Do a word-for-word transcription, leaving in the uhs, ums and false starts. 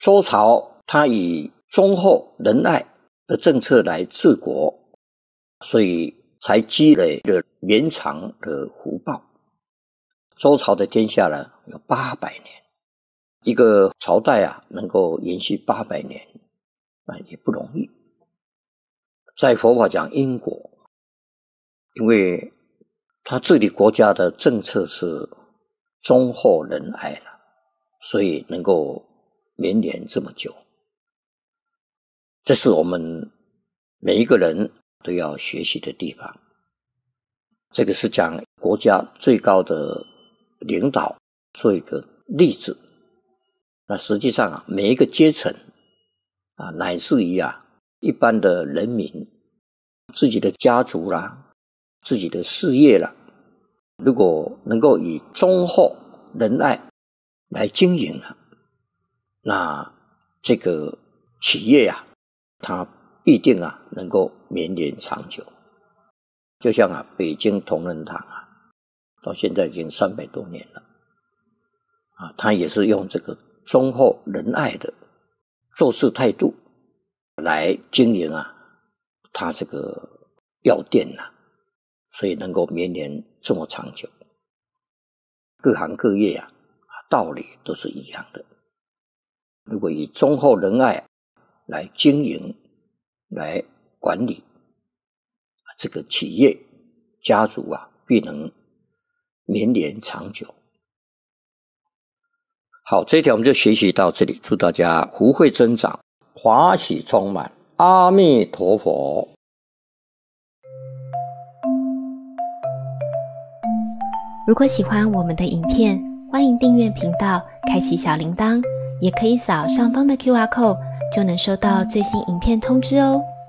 周朝他以忠厚仁爱的政策来治国，所以才积累了绵长的福报。周朝的天下呢有八百年，一个朝代啊能够延续八百年，那也不容易。在佛法讲因果，因为他治理国家的政策是忠厚仁爱了，所以能够绵延这么久。这是我们每一个人都要学习的地方。这个是讲国家最高的领导做一个例子。那实际上啊，每一个阶层啊，乃至于啊一般的人民，自己的家族啦，自己的事业啦，如果能够以忠厚仁爱来经营啊，那这个企业啊，它必定啊能够绵延长久。就像啊北京同仁堂啊，到现在已经三百多年了啊，它也是用这个忠厚仁爱的做事态度来经营啊，它这个药店啊，所以能够绵延这么长久。各行各业啊，道理都是一样的。如果以忠厚仁爱来经营、来管理，这个企业、家族啊，必能绵延长久。好，这一条我们就学习到这里，祝大家福慧增长，华喜充满。阿弥陀佛。 如果喜欢我们的影片，欢迎订阅频道，开启小铃铛，也可以扫上方的 Q R code， 就能收到最新影片通知哦。